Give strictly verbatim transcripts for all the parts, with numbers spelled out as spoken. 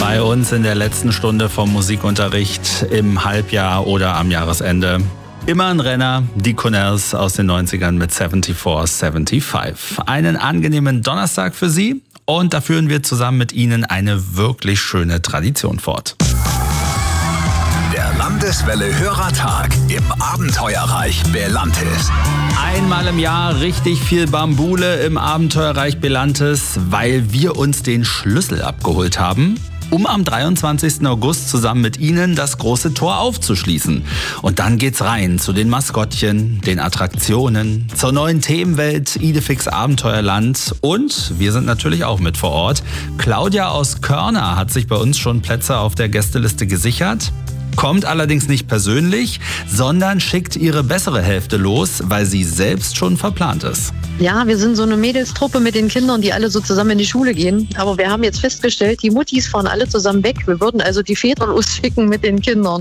Bei uns in der letzten Stunde vom Musikunterricht im Halbjahr oder am Jahresende. Immer ein Renner, die Connells aus den neunzigern mit vierundsiebzig fünfundsiebzig. Einen angenehmen Donnerstag für Sie und da führen wir zusammen mit Ihnen eine wirklich schöne Tradition fort. Der Landeswelle Hörertag im Abenteuerreich Belantis. Einmal im Jahr richtig viel Bambule im Abenteuerreich Belantis, weil wir uns den Schlüssel abgeholt haben, um am dreiundzwanzigsten August zusammen mit Ihnen das große Tor aufzuschließen. Und dann geht's rein zu den Maskottchen, den Attraktionen, zur neuen Themenwelt Idefix Abenteuerland und wir sind natürlich auch mit vor Ort. Claudia aus Körner hat sich bei uns schon Plätze auf der Gästeliste gesichert. Kommt allerdings nicht persönlich, sondern schickt ihre bessere Hälfte los, weil sie selbst schon verplant ist. Ja, wir sind so eine Mädelstruppe mit den Kindern, die alle so zusammen in die Schule gehen. Aber wir haben jetzt festgestellt, die Muttis fahren alle zusammen weg. Wir würden also die Väter losschicken mit den Kindern.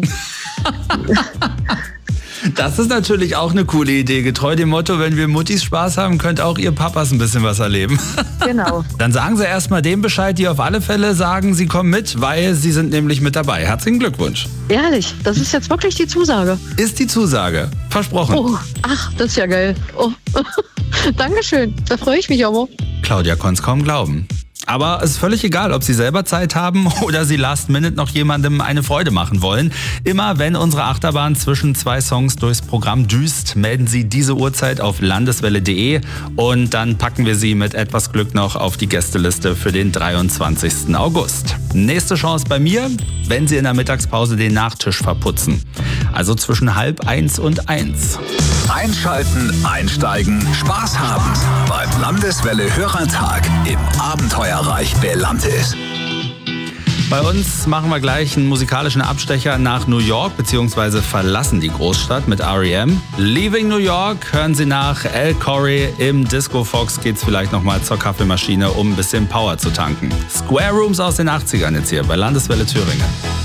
Das ist natürlich auch eine coole Idee. Getreu dem Motto, wenn wir Muttis Spaß haben, könnt auch ihr Papas ein bisschen was erleben. Genau. Dann sagen Sie erstmal dem Bescheid, die auf alle Fälle sagen, Sie kommen mit, weil Sie sind nämlich mit dabei. Herzlichen Glückwunsch. Ehrlich, das ist jetzt wirklich die Zusage. Ist die Zusage. Versprochen. Oh, ach, das ist ja geil. Oh. Dankeschön, da freue ich mich aber. Claudia konnte es kaum glauben. Aber es ist völlig egal, ob Sie selber Zeit haben oder Sie last minute noch jemandem eine Freude machen wollen. Immer wenn unsere Achterbahn zwischen zwei Songs durchs Programm düst, melden Sie diese Uhrzeit auf landeswelle punkt de und dann packen wir Sie mit etwas Glück noch auf die Gästeliste für den dreiundzwanzigsten August. Nächste Chance bei mir, wenn Sie in der Mittagspause den Nachtisch verputzen. Also zwischen halb eins und eins. Einschalten, einsteigen, Spaß haben beim Landeswelle Hörertag im Abenteuerreich Belantis. Bei uns machen wir gleich einen musikalischen Abstecher nach New York bzw. verlassen die Großstadt mit R E M. Leaving New York hören Sie nach Al Corey. Im Disco Fox geht's vielleicht nochmal zur Kaffeemaschine, um ein bisschen Power zu tanken. Square Rooms aus den achtzigern jetzt hier bei Landeswelle Thüringen.